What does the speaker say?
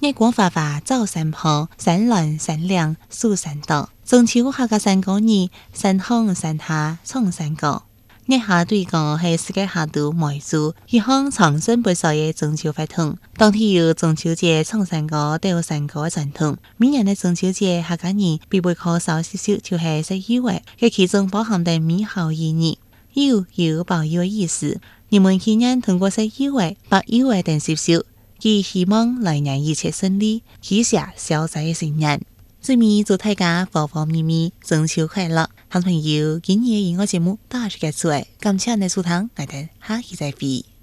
日光花花照山坡，山峦山梁树山道。中秋下个3个日，山上山下冲山歌。日下对讲系世界下度梅珠，一项长春不少嘅中秋活动。当天有中秋节冲山歌、吊山歌嘅传统。每年嘅中秋节下个日必备可少少少，就是11月，嘅其中包含的美好意义。有保佑嘅意思。人们今年通过11月、8月等少少。寄希望来年一切顺利，许下消灾的新年。最尾祝大家方方面面中秋快乐！好朋友，今日嘅音乐节目到此结束，感谢你收聽，我哋下期再會。